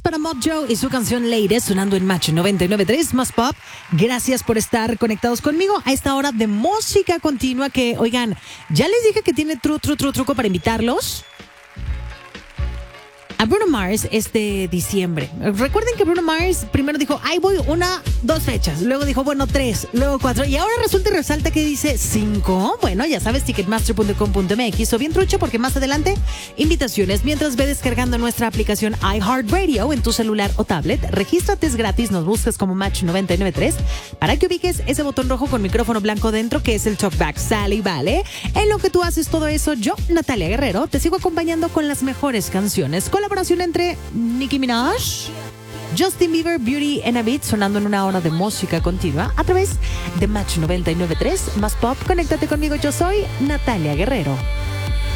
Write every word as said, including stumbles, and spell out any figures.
para Mojo y su canción Lady sonando en Match noventa y nueve punto tres más Pop. Gracias por estar conectados conmigo a esta hora de música continua que, oigan, ya les dije que tiene tru, tru, tru, truco para invitarlos a Bruno Mars este diciembre. Recuerden que Bruno Mars primero dijo, ay, voy una, dos fechas. Luego dijo, bueno, tres, luego cuatro. Y ahora resulta y resalta que dice cinco. Bueno, ya sabes, ticketmaster punto com punto m x o bien trucho porque más adelante, invitaciones. Mientras ve descargando nuestra aplicación iHeartRadio en tu celular o tablet, regístrate, es gratis, nos buscas como Match noventa y nueve punto tres para que ubiques ese botón rojo con micrófono blanco dentro que es el talkback. Sale y vale. En lo que tú haces todo eso, yo, Natalia Guerrero, te sigo acompañando con las mejores canciones. Colaboración entre Nicki Minaj, Justin Bieber, Beauty and a Beat, sonando en una hora de música continua a través de Match noventa y nueve punto tres más Pop. Conéctate conmigo, yo soy Natalia Guerrero.